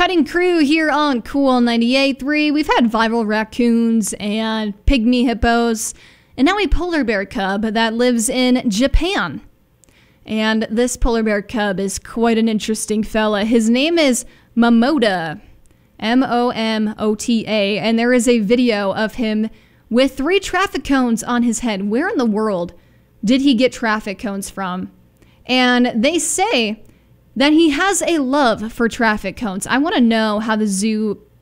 cutting crew here on Cool 98.3. We've had viral raccoons and pygmy hippos, and now a polar bear cub that lives in Japan. And this polar bear cub is quite an interesting fella. His name is Momota, M-O-M-O-T-A, and there is a video of him with 3 traffic cones on his head. Where in the world did he get traffic cones from? And they say that he has a love for traffic cones. I want to know how the zoo